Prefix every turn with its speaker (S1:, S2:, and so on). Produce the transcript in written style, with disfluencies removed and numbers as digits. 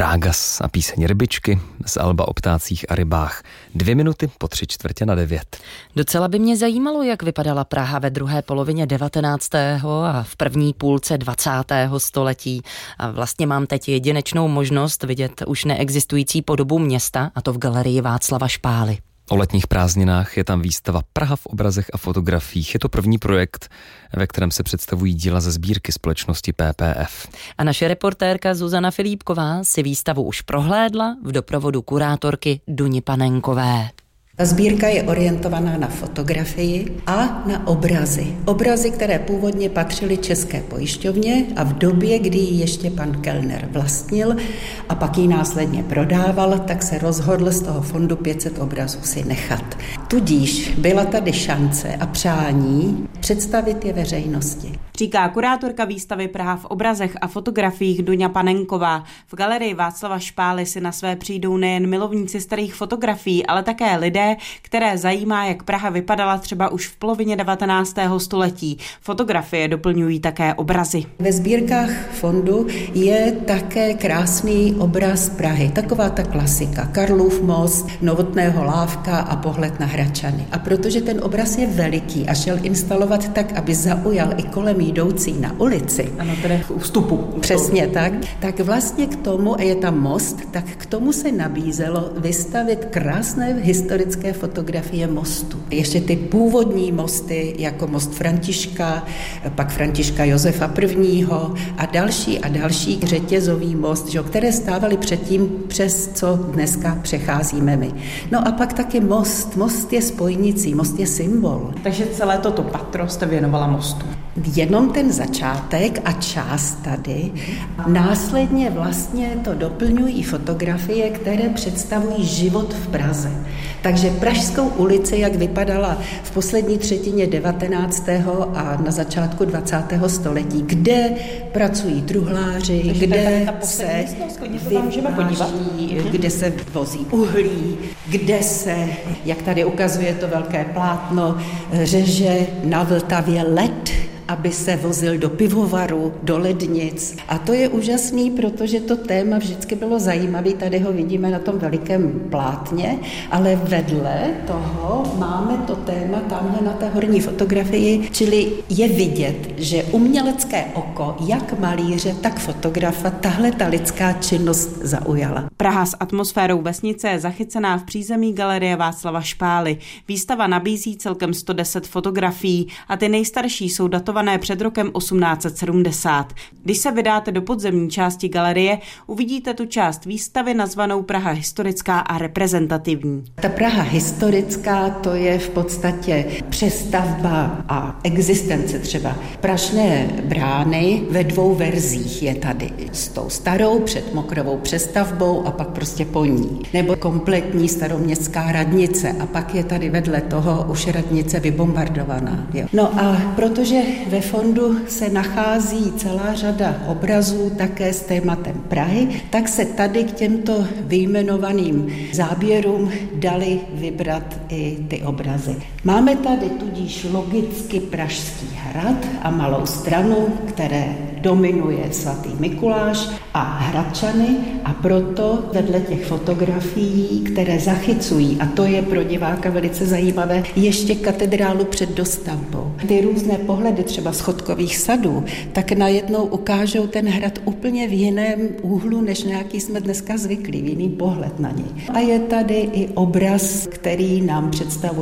S1: Brágas a píseň Rybičky z alba o ptácích a rybách. 2 minuty po 8:45.
S2: Docela by mě zajímalo, jak vypadala Praha ve druhé polovině 19. a v první půlce 20. století. A vlastně mám teď jedinečnou možnost vidět už neexistující podobu města, a to v galerii Václava Špály.
S1: O letních prázdninách je tam výstava Praha v obrazech a fotografiích. Je to první projekt, ve kterém se představují díla ze sbírky společnosti PPF.
S2: A naše reportérka Zuzana Filipková si výstavu už prohlédla v doprovodu kurátorky Duny Panenkové.
S3: Ta sbírka je orientovaná na fotografii a na obrazy. Obrazy, které původně patřily České pojišťovně a v době, kdy ji ještě pan Kellner vlastnil a pak ji následně prodával, tak se rozhodl z toho fondu 500 obrazů si nechat. Tudíž byla tady šance a přání představit je veřejnosti.
S4: Říká kurátorka výstavy Praha v obrazech a fotografiích Duňa Panenková. V galerii Václava Špály si na své přijdou nejen milovníci starých fotografií, ale také lidé, které zajímá, jak Praha vypadala třeba už v polovině 19. století. Fotografie doplňují také obrazy.
S3: Ve sbírkách fondu je také krásný obraz Prahy, taková ta klasika. Karlův most, Novotného lávka a pohled na Hradčany. A protože ten obraz je veliký a šel instalovat tak, aby zaujal i kolem jdoucí na ulici.
S4: Ano, tedy v vstupu.
S3: Přesně tak. Tak vlastně k tomu, a je tam most, tak k tomu se nabízelo vystavit krásné historické fotografie mostu. Ještě ty původní mosty, jako most Františka, pak Františka Josefa I. a další řetězový most, že, které stávaly předtím, přes co dneska přecházíme my. No a pak taky most. Most je spojnicí, most je symbol.
S4: Takže celé toto patro jste věnovala mostu.
S3: Jenom ten začátek a část tady. Následně vlastně to doplňují fotografie, které představují život v Praze. Takže Pražskou ulici, jak vypadala v poslední třetině 19. a na začátku 20. století, kde pracují truhláři, kde se vyváží, kde se vozí uhlí, kde se, jak tady ukazuje to velké plátno, řeže na Vltavě led, aby se vozil do pivovaru, do lednic. A to je úžasný, protože to téma vždycky bylo zajímavé. Tady ho vidíme na tom velikém plátně, ale vedle toho máme to téma tamhle na té horní fotografii, čili je vidět, že umělecké oko, jak malíře, tak fotografa, tahle ta lidská činnost zaujala.
S4: Praha s atmosférou vesnice je zachycená v přízemí galerie Václava Špály. Výstava nabízí celkem 110 fotografií a ty nejstarší jsou datované před rokem 1870. Když se vydáte do podzemní části galerie, uvidíte tu část výstavy nazvanou Praha historická a reprezentativní.
S3: Ta Praha historická, to je v podstatě přestavba a existence třeba Pražné brány ve 2 verzích je tady. S tou starou předmokrovou přestavbou a pak prostě po ní. Nebo kompletní staroměstská radnice a pak je tady vedle toho už radnice vybombardovaná. Jo. No a protože ve fondu se nachází celá řada obrazů také s tématem Prahy, tak se tady k těmto vyjmenovaným záběrům dali vybrat i ty obrazy. Máme tady tudíž logicky Pražský hrad a Malou Stranu, které dominuje svatý Mikuláš a Hradčany a proto vedle těch fotografií, které zachycují, a to je pro diváka velice zajímavé, ještě katedrálu před dostavbou. Ty různé pohledy třeba schodkových sadů, tak najednou ukážou ten hrad úplně v jiném úhlu, než nějaký jsme dneska zvyklí, v jiný pohled na něj. A je tady i obraz, který nám představuje